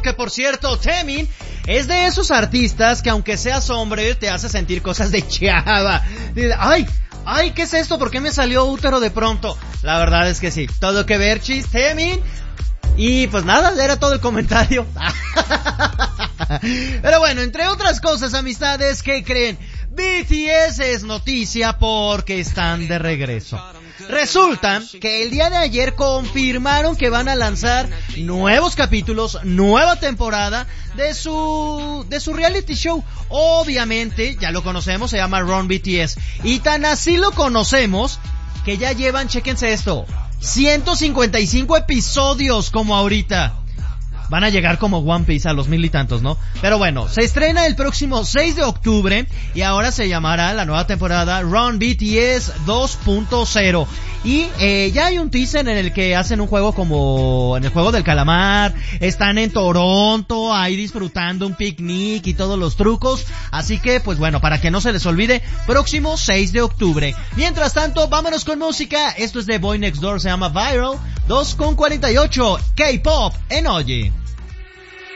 que por cierto, Taemin es de esos artistas que aunque seas hombre te hace sentir cosas de chava. Ay, ¿qué es esto? ¿Por qué me salió útero de pronto? La verdad es que sí, todo que ver, chis, Taemin. Y pues nada, era todo el comentario. Pero bueno, entre otras cosas, amistades, ¿qué creen? BTS es noticia porque están de regreso. Resulta que el día de ayer confirmaron que van a lanzar nuevos capítulos, nueva temporada de su reality show. Obviamente, ya lo conocemos, se llama Run BTS. Y tan así lo conocemos que ya llevan, chéquense esto, 155 episodios como ahorita. Van a llegar como One Piece a los 1000 y tantos, ¿no? Pero bueno, se estrena el próximo 6 de octubre y ahora se llamará la nueva temporada Run BTS 2.0. Y ya hay un teaser en el que hacen un juego como en el juego del calamar, están en Toronto ahí disfrutando un picnic y todos los trucos. Así que pues bueno, para que no se les olvide, próximo 6 de octubre. Mientras tanto, vámonos con música. Esto es de Boy Next Door, se llama Viral 2:48, K-Pop en Oye.